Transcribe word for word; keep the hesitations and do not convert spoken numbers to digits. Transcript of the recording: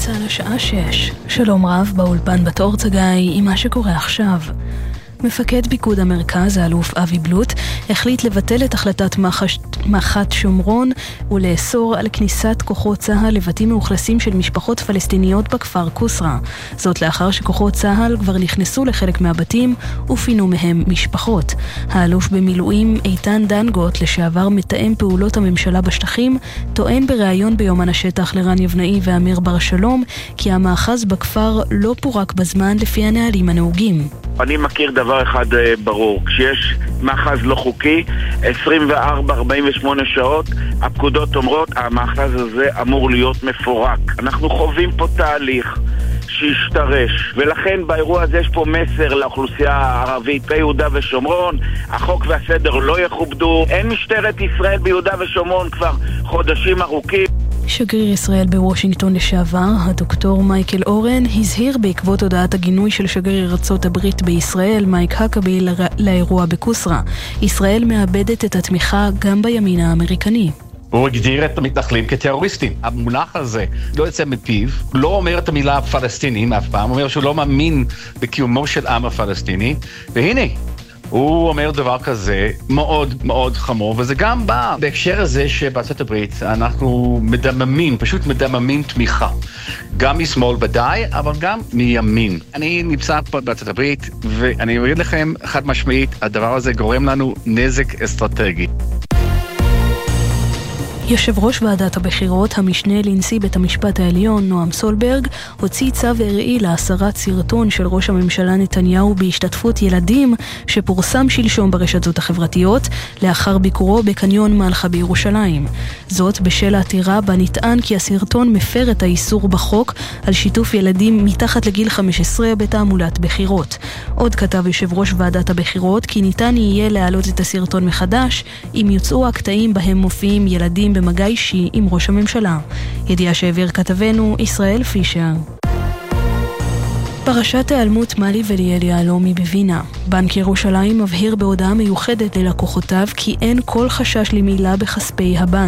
צה"ל השעה שש. שלום רב באולפן בת אור צגאי עם מה שקורה עכשיו. מפקד פיקוד המרכז, האלוף אבי בלוט, החליט לבטל את החלטת מחש, מח"ט שומרון ולאסור על כניסת כוחות צה"ל לבתים מאוכלסים של משפחות פלסטיניות בכפר קוסרה. זאת לאחר שכוחות צה"ל כבר נכנסו לחלק מהבתים ופינו מהם משפחות. האלוף במילואים איתן דנגוט, לשעבר מתאם פעולות הממשלה בשטחים, טוען בריאיון ביומן השטח לרן יבנאי ואמיר בר שלום כי המאחז בכפר לא פורק בזמן לפי הנהלים הנהוגים. אני מכיר דבר אחד ברור, כשיש מאחז לא חוקי, עשרים וארבע עד ארבעים ושמונה שעות, הפקודות אומרות, המאחז הזה אמור להיות מפורק. אנחנו חווים פה תהליך שישתרש, ולכן באירוע הזה יש פה מסר לאוכלוסייה הערבית ביהודה ושומרון, החוק והסדר לא יכובדו, אין משטרת ישראל ביהודה ושומרון כבר חודשים ארוכים. שגריר ישראל בוושינגטון לשעבר, הדוקטור מייקל אורן, הזהיר בעקבות הודעת הגינוי של שגריר ארצות הברית בישראל, מייק הקבי, לאירוע בקוסרה. ישראל מאבדת את התמיכה גם בימין האמריקני. הוא הגדיר את המתנחלים כטרוריסטים. המונח הזה לא יוצא מפיו, לא אומר את המילה פלסטינים אף פעם, אומר שהוא לא מאמין בקיומו של עם הפלסטיני, והנה, הוא אומר דבר כזה מאוד מאוד חמור, וזה גם בא בהקשר הזה שבארצות הברית אנחנו מדממים, פשוט מדממים תמיכה. גם משמאל בדי, אבל גם מימין. אני נמצא פה בארצות הברית, ואני אגיד לכם חד משמעית, הדבר הזה גורם לנו נזק אסטרטגי. יושב ראש ועדת הבחירות, המשנה לנשיא בית המשפט העליון, נועם סולברג, הוציא צו הרעי להסרת סרטון של ראש הממשלה נתניהו בהשתתפות ילדים שפורסם שלשום ברשתות החברתיות לאחר ביקורו בקניון מלכה בירושלים. זאת בשל העתירה בה נטען כי הסרטון מפר את האיסור בחוק על שיתוף ילדים מתחת לגיל חמש עשרה בתעמולת בחירות. עוד כתב יושב ראש ועדת הבחירות כי ניתן יהיה להעלות את הסרטון מחדש אם יוצאו הקטעים בהם מופיעים ילדים במגע אישי עם ראש הממשלה. ידיעה שהעביר כתבנו ישראל פישר. פרשת העלמות מלי וליאל יהלומי בווינה. בנק ירושלים מבהיר בהודעה מיוחדת ללקוחותיו כי אין כל חשש למילה בכספי הבנק.